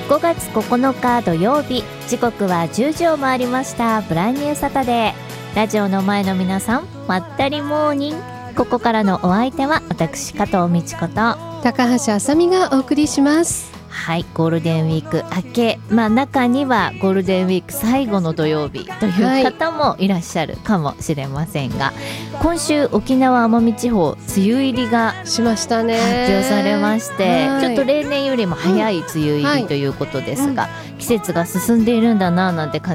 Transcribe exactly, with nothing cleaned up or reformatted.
ごがつここのか土曜日、時刻はじゅうじを回りました。ブランニューサタデー、ラジオの前の皆さん、まったりモーニング。ここからのお相手は私加藤美智子と高橋あさみがお送りします。 はい、ゴールデンウィーク明け、まあ中にはゴールデンウィーク最後の土曜日という方もいらっしゃるかもしれませんが、はい、今週沖縄奄美地方梅雨入りがしましたね。 発表されまして、ちょっと例年よりも早い梅雨入りということですが、 うんはい季節が進んでいるんだななんて感